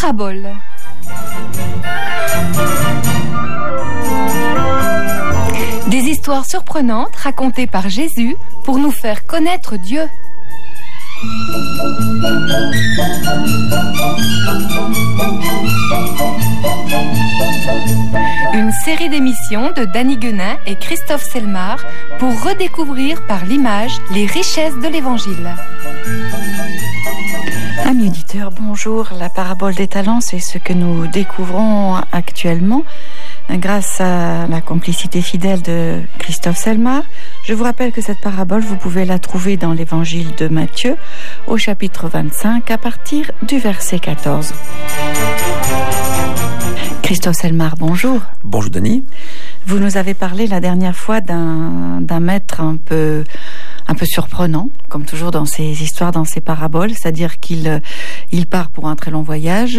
paraboles. Des histoires surprenantes racontées par Jésus pour nous faire connaître Dieu. Une série d'émissions de Danny Guenin et Christophe Selmar pour redécouvrir par l'image les richesses de l'Évangile. Amis auditeurs, bonjour. La parabole des talents, c'est ce que nous découvrons actuellement grâce à la complicité fidèle de Christophe Selmar. Je vous rappelle que cette parabole, vous pouvez la trouver dans l'évangile de Matthieu au chapitre 25 à partir du verset 14. Christophe Selmar, bonjour. Bonjour Dany. Vous nous avez parlé la dernière fois d'un maître un peu surprenant, comme toujours dans ces histoires, dans ces paraboles, c'est-à-dire qu'il part pour un très long voyage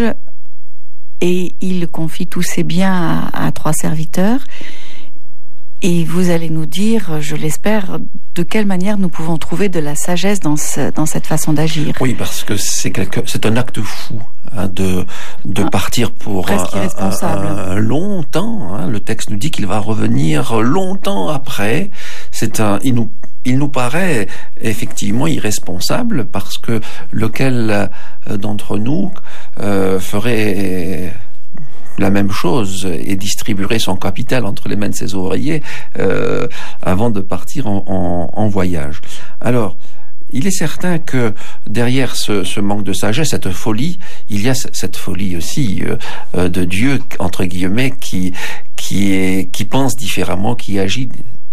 et il confie tous ses biens à 3 serviteurs. Et vous allez nous dire, je l'espère, de quelle manière nous pouvons trouver de la sagesse dans cette façon d'agir. Oui, parce que c'est un acte fou de partir pour un long temps. Le texte nous dit qu'il va revenir longtemps après. Il nous paraît effectivement irresponsable parce que lequel d'entre nous ferait la même chose et distribuerait son capital entre les mains de ses ouvriers avant de partir en voyage. Alors, il est certain que derrière ce manque de sagesse, cette folie, il y a cette folie aussi de Dieu, entre guillemets, qui pense différemment, qui agit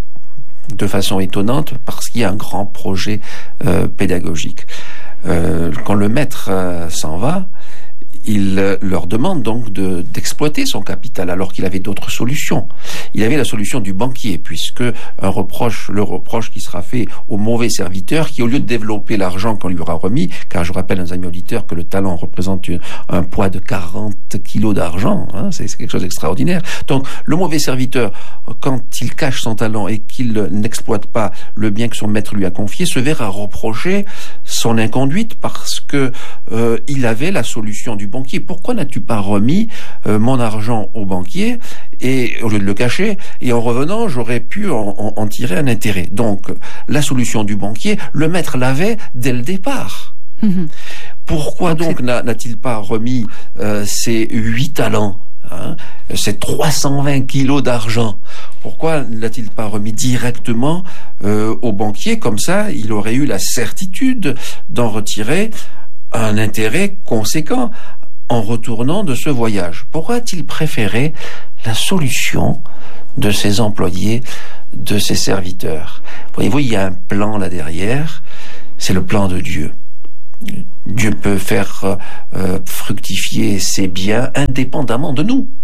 de façon étonnante parce qu'il y a un grand projet pédagogique. Quand le maître s'en va, il leur demande donc d'exploiter son capital alors qu'il avait d'autres solutions. Il avait la solution du banquier, puisque le reproche qui sera fait au mauvais serviteur qui, au lieu de développer l'argent qu'on lui aura remis, car je rappelle à nos amis auditeurs que le talent représente un poids de 40 kilos d'argent, c'est quelque chose d'extraordinaire. Donc le mauvais serviteur, quand il cache son talent et qu'il n'exploite pas le bien que son maître lui a confié, se verra reprocher son inconduite parce que il avait la solution du banquier. Pourquoi n'as-tu pas remis mon argent au banquier et au lieu de le cacher, et en revenant j'aurais pu en tirer un intérêt. Donc la solution du banquier, le maître l'avait dès le départ. Pourquoi donc n'a-t-il pas remis ses 8 talents, ces 320 kilos d'argent? Pourquoi ne l'a-t-il pas remis directement au banquier? Comme ça, il aurait eu la certitude d'en retirer un intérêt conséquent en retournant de ce voyage. Pourquoi a-t-il préféré la solution de ses employés, de ses serviteurs? Voyez-vous, il y a un plan là derrière, c'est le plan de Dieu. Dieu peut faire fructifier ses biens indépendamment de nous.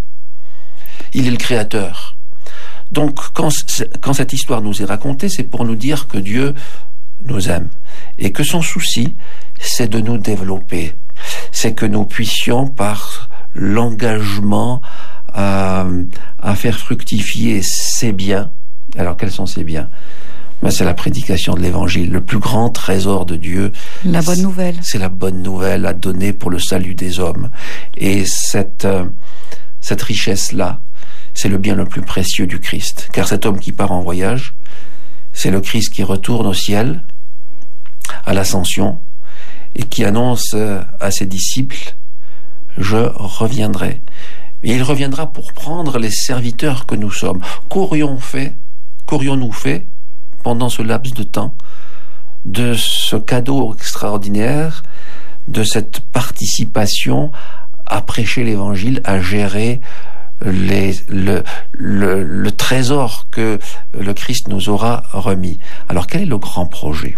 Il est le créateur. Donc, quand cette histoire nous est racontée, c'est pour nous dire que Dieu nous aime et que son souci, c'est de nous développer. C'est que nous puissions, par l'engagement à faire fructifier ses biens. Alors, quels sont ces biens? C'est la prédication de l'Évangile, le plus grand trésor de Dieu. La bonne nouvelle. C'est la bonne nouvelle à donner pour le salut des hommes. Et cette richesse-là, c'est le bien le plus précieux du Christ. Car cet homme qui part en voyage, c'est le Christ qui retourne au ciel, à l'ascension, et qui annonce à ses disciples, je reviendrai. Et il reviendra pour prendre les serviteurs que nous sommes. Qu'aurions-nous fait pendant ce laps de temps de ce cadeau extraordinaire, de cette participation à prêcher l'Évangile, à gérer le trésor que le Christ nous aura remis? Alors quel est le grand projet?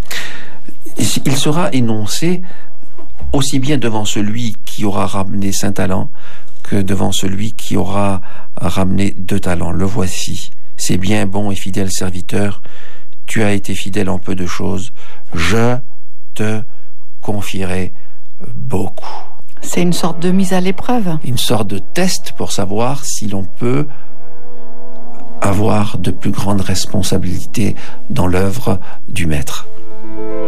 Il sera énoncé aussi bien devant celui qui aura ramené 5 talents que devant celui qui aura ramené 2 talents. Le voici, c'est bien, bon et fidèle serviteur, tu as été fidèle en peu de choses, je te confierai beaucoup. C'est une sorte de mise à l'épreuve. Une sorte de test pour savoir si l'on peut avoir de plus grandes responsabilités dans l'œuvre du Maître.